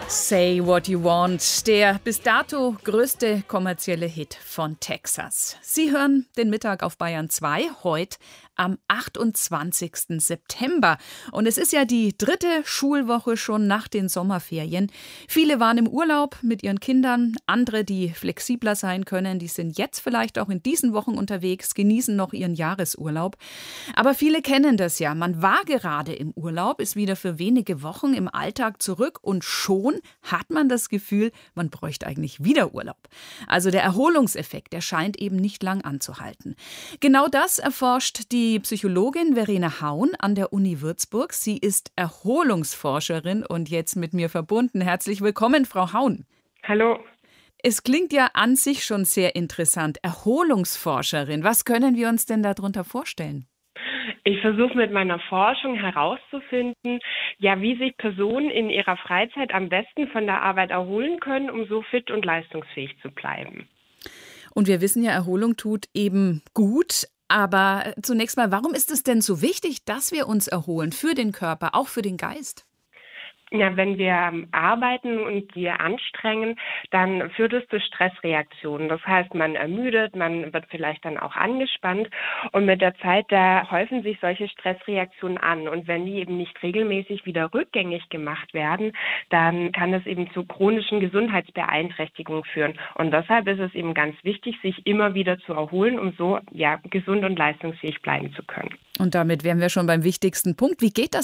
Say What You Want, der bis dato größte kommerzielle Hit von Texas. Sie hören den Mittag auf Bayern 2, heute am 28. September. Und es ist ja die dritte Schulwoche schon nach den Sommerferien. Viele waren im Urlaub mit ihren Kindern, andere, die flexibler sein können, die sind jetzt vielleicht auch in diesen Wochen unterwegs, genießen noch ihren Jahresurlaub. Aber viele kennen das ja. Man war gerade im Urlaub, ist wieder für wenige Wochen im Alltag zurück und schon hat man das Gefühl, man bräuchte eigentlich wieder Urlaub. Also der Erholungseffekt, der scheint eben nicht lang anzuhalten. Genau das erforscht die Psychologin Verena Haun an der Uni Würzburg. Sie ist Erholungsforscherin und jetzt mit mir verbunden. Herzlich willkommen, Frau Haun. Hallo. Es klingt ja an sich schon sehr interessant. Erholungsforscherin, was können wir uns denn darunter vorstellen? Ich versuche mit meiner Forschung herauszufinden, wie sich Personen in ihrer Freizeit am besten von der Arbeit erholen können, um so fit und leistungsfähig zu bleiben. Und wir wissen ja, Erholung tut eben gut. Aber zunächst mal, warum ist es denn so wichtig, dass wir uns erholen für den Körper, auch für den Geist? Ja, wenn wir arbeiten und wir anstrengen, dann führt es zu Stressreaktionen. Das heißt, man ermüdet, man wird vielleicht dann auch angespannt und mit der Zeit, da häufen sich solche Stressreaktionen an. Und wenn die eben nicht regelmäßig wieder rückgängig gemacht werden, dann kann es eben zu chronischen Gesundheitsbeeinträchtigungen führen. Und deshalb ist es eben ganz wichtig, sich immer wieder zu erholen, um so gesund und leistungsfähig bleiben zu können. Und damit wären wir schon beim wichtigsten Punkt. Wie geht das